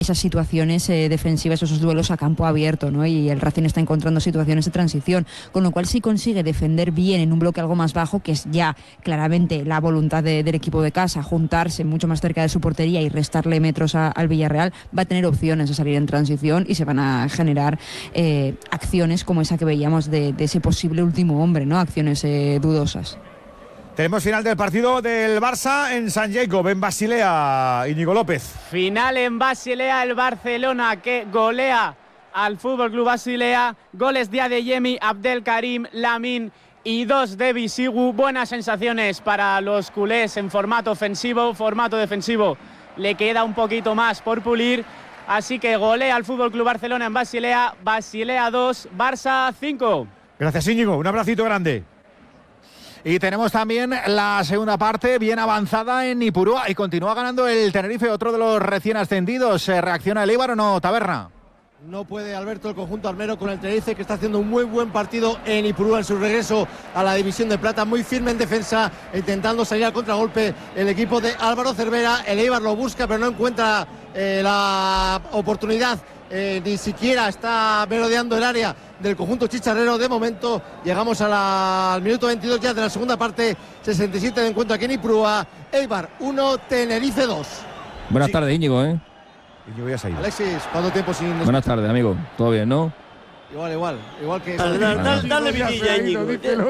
esas situaciones defensivas, esos duelos a campo abierto, ¿no? Y el Racing está encontrando situaciones de transición, con lo cual si consigue defender bien en un bloque algo más bajo, que es ya claramente la voluntad del equipo de casa, juntarse mucho más cerca de su portería y restarle metros al Villarreal, va a tener opciones de salir en transición y se van a generar acciones como esa que veíamos de ese posible último hombre, ¿no? Acciones dudosas. Tenemos final del partido del Barça en San Jacob, en Basilea, Íñigo López. Final en Basilea, el Barcelona que golea al FC Basilea. Goles de Adeyemi, Abdelkarim, Lamine y 2 de Bisigu. Buenas sensaciones para los culés en formato ofensivo, formato defensivo. Le queda un poquito más por pulir. Así que golea al FC Barcelona en Basilea. Basilea 2, Barça 5. Gracias, Íñigo. Un abracito grande. Y tenemos también la segunda parte bien avanzada en Ipurúa y continúa ganando el Tenerife, otro de los recién ascendidos. ¿Reacciona el Eibar o no, Taberna? No puede, Alberto, el conjunto armero con el Tenerife, que está haciendo un muy buen partido en Ipurúa en su regreso a la división de plata, muy firme en defensa, intentando salir al contragolpe el equipo de Álvaro Cervera. El Eibar lo busca pero no encuentra la oportunidad, ni siquiera está merodeando el área del conjunto chicharrero. De momento llegamos al minuto 22 ya de la segunda parte, 67 de encuentro aquí en Ipurúa. Eibar 1, Tenerife 2. Buenas tardes, Íñigo, Íñigo ya se ha ido. Alexis, ¿cuánto tiempo sin...? Buenas tardes, amigo. ¿Todo bien, no? Igual que... Dale vidilla, Íñigo.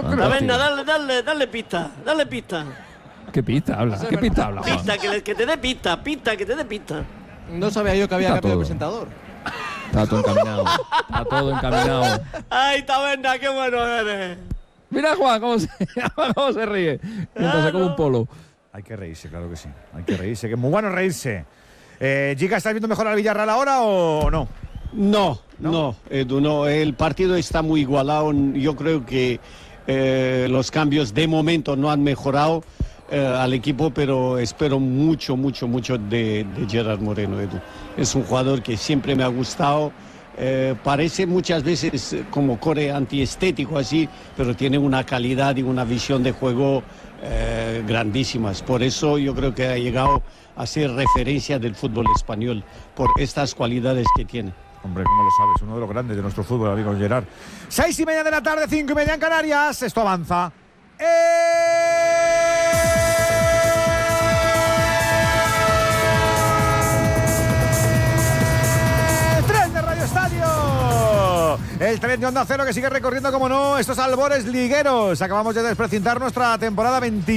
Dale pista. ¿Qué pista habla? ¿Qué pista habla, Juan? Pista, que te dé pista. No sabía yo que había cambio de presentador. Está todo encaminado. Está todo encaminado. Ay, Taberna, qué bueno eres. Mira, Juan, cómo se ríe. Mientras se come un polo. Hay que reírse, claro que sí. Hay que reírse, que es muy bueno reírse. Giga, ¿estás viendo mejor al Villarreal ahora o no? No, Edu, no. El partido está muy igualado. Yo creo que los cambios de momento no han mejorado al equipo, pero espero mucho de Gerard Moreno, Edu. Es un jugador que siempre me ha gustado. Parece muchas veces como core antiestético así, pero tiene una calidad y una visión de juego grandísimas. Por eso yo creo que ha llegado a ser referencia del fútbol español, por estas cualidades que tiene. Hombre, ¿cómo lo sabes? Uno de los grandes de nuestro fútbol, amigo Gerard. 6:30 de la tarde, 5:30 en Canarias. Esto avanza. El tren de Onda Cero que sigue recorriendo, como no, estos albores ligueros. Acabamos de desprecintar nuestra temporada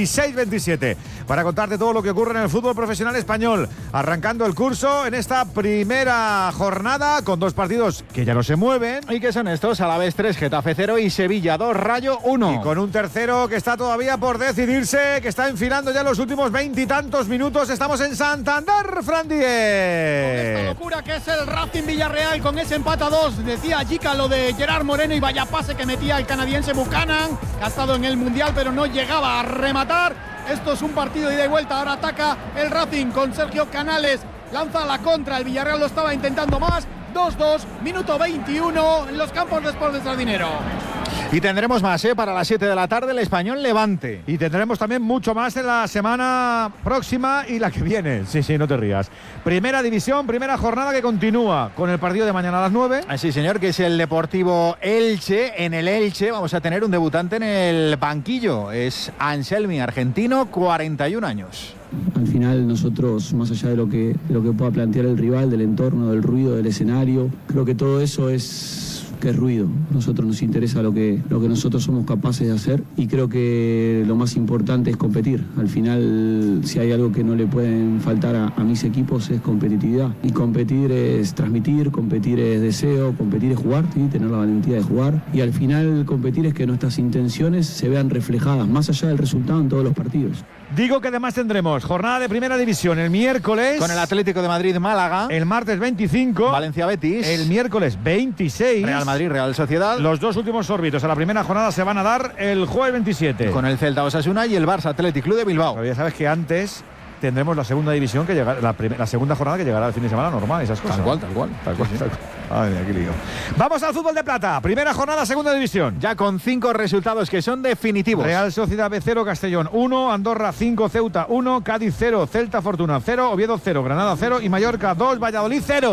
26-27 para contarte todo lo que ocurre en el fútbol profesional español. Arrancando el curso en esta primera jornada con 2 partidos que ya no se mueven. ¿Y qué son estos? Alavés 3, Getafe 0 y Sevilla 2, Rayo 1. Y con un tercero que está todavía por decidirse, que está enfilando ya los últimos 20 y tantos minutos. Estamos en Santander, Fran Díez. Con esta locura que es el Racing Villarreal, con ese empate a 2, decía Gica lo de Gerard Moreno, y vaya pase que metía el canadiense Buchanan, que ha estado en el Mundial pero no llegaba a rematar. Esto es un partido de ida y vuelta. Ahora ataca el Racing con Sergio Canales, lanza la contra, el Villarreal lo estaba intentando más. 2-2, minuto 21 en los campos de Sport de Sardinero. Y tendremos más, para las 7 de la tarde, el Español Levante. Y tendremos también mucho más en la semana próxima y la que viene. Sí, no te rías. Primera división, primera jornada que continúa con el partido de mañana a las 9. Sí, señor, que es el Deportivo Elche. En el Elche vamos a tener un debutante en el banquillo. Es Anselmi, argentino, 41 años. Al final nosotros, más allá de lo que pueda plantear el rival, del entorno, del ruido, del escenario, creo que todo eso es ruido. A nosotros nos interesa lo que nosotros somos capaces de hacer, y creo que lo más importante es competir. Al final, si hay algo que no le pueden faltar a mis equipos, es competitividad. Y competir es transmitir, competir es deseo, competir es jugar, ¿sí? Tener la valentía de jugar. Y al final, competir es que nuestras intenciones se vean reflejadas, más allá del resultado, en todos los partidos. Digo que además tendremos jornada de primera división el miércoles con el Atlético de Madrid Málaga, el martes 25 Valencia Betis, el miércoles 26 Real Madrid Real Sociedad. Los 2 últimos sorbitos a la primera jornada se van a dar el jueves 27 con el Celta Osasuna y el Barça Athletic Club de Bilbao. Pero ya sabes que antes tendremos la segunda división que llegará, la segunda jornada que llegará el fin de semana normal, esas cosas. Tal cual. Ay, mira, qué lío. Vamos al fútbol de plata. Primera jornada, segunda división. Ya con 5 resultados que son definitivos. Real Sociedad B 0, Castellón 1, Andorra 5, Ceuta 1, Cádiz 0, Celta Fortuna 0, Oviedo 0, Granada 0 y Mallorca 2, Valladolid 0.